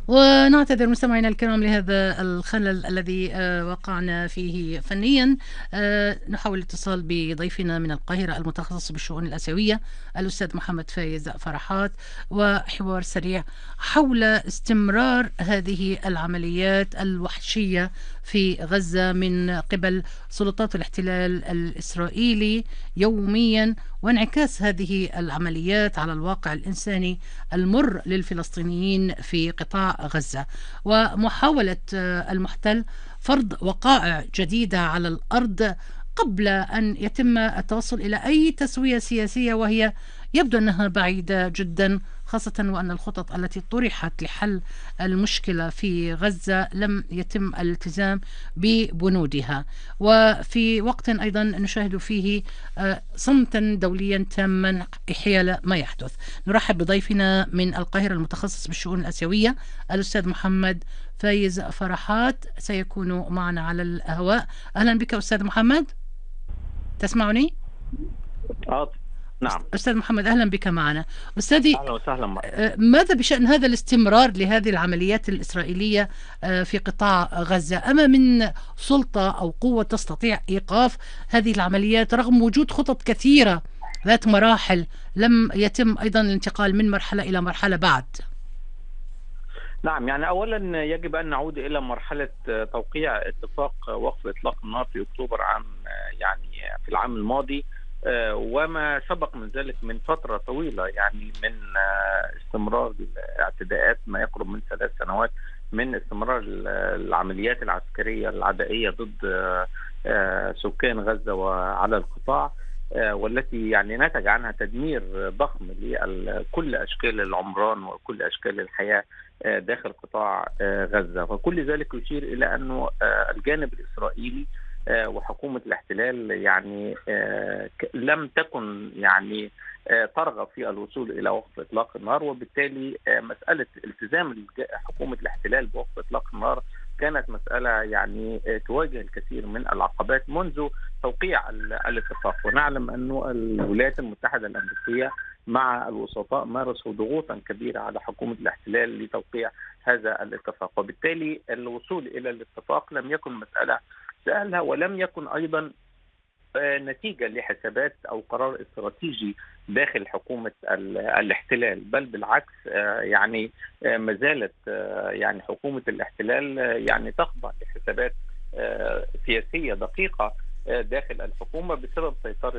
ونعتذر مستمعينا الكرام لهذا الخلل الذي وقعنا فيه فنيا. نحاول الاتصال بضيفنا من القاهرة المتخصص بالشؤون الآسيوية الأستاذ محمد فايز فرحات، وحوار سريع حول استمرار هذه العمليات الوحشية في غزة من قبل سلطات الاحتلال الإسرائيلي يوميا، وانعكاس هذه العمليات على الواقع الإنساني المر للفلسطينيين في قطاع غزة، ومحاولة المحتل فرض وقائع جديدة على الأرض قبل أن يتم التوصل إلى أي تسوية سياسية، وهي يبدو أنها بعيدة جدا، خاصة وأن الخطط التي طرحت لحل المشكلة في غزة لم يتم الالتزام ببنودها، وفي وقت أيضا نشاهد فيه صمتا دوليا تاما حيال ما يحدث. نرحب بضيفنا من القاهرة المتخصص بالشؤون الآسيوية الأستاذ محمد فايز فرحات، سيكون معنا على الهواء. أهلا بك أستاذ محمد، تسمعني؟ نعم. أستاذ محمد أهلا بك معنا. أستاذي، أهلا وسهلا. ماذا بشأن هذا الاستمرار لهذه العمليات الإسرائيلية في قطاع غزة؟ أما من سلطة أو قوة تستطيع إيقاف هذه العمليات رغم وجود خطط كثيرة ذات مراحل لم يتم أيضا الانتقال من مرحلة إلى مرحلة بعد؟ نعم، يعني أولا يجب أن نعود إلى مرحلة توقيع اتفاق وقف إطلاق النار في أكتوبر عام في العام الماضي، وما سبق من ذلك من فترة طويلة، يعني من استمرار الاعتداءات ما يقرب من 3 سنوات، من استمرار العمليات العسكرية العدائية ضد سكان غزة وعلى القطاع، والتي يعني نتج عنها تدمير ضخم لكل أشكال العمران وكل أشكال الحياة داخل قطاع غزة. وكل ذلك يشير إلى أنه الجانب الإسرائيلي وحكومة الاحتلال يعني لم تكن يعني ترغب في الوصول إلى وقف إطلاق النار، وبالتالي مسألة التزام حكومة الاحتلال بوقف إطلاق النار كانت مسألة يعني تواجه الكثير من العقبات منذ توقيع الاتفاق. ونعلم أن الولايات المتحدة الأمريكية مع الوسطاء مارسوا ضغوطا كبيرة على حكومة الاحتلال لتوقيع هذا الاتفاق، وبالتالي الوصول إلى الاتفاق لم يكن مسألة سهلة، ولم يكن أيضا نتيجة لحسابات أو قرار استراتيجي داخل حكومة الاحتلال، بل بالعكس يعني ما زالت يعني حكومة الاحتلال يعني تخضع لحسابات سياسية دقيقة داخل الحكومة بسبب سيطرة